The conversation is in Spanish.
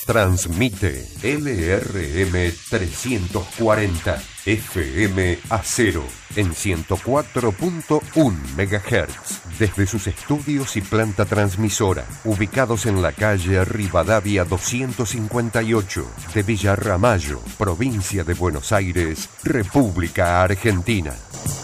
Transmite LRM 340 FM Acero en 104.1 MHz desde sus estudios y planta transmisora, ubicados en la calle Rivadavia 258 de Villa Ramallo, provincia de Buenos Aires, República Argentina.